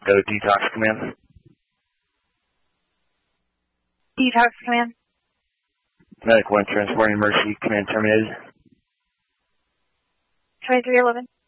Echo Detox Command. Detox Command. Medic 1 transporting Mercy, command terminated. 2311.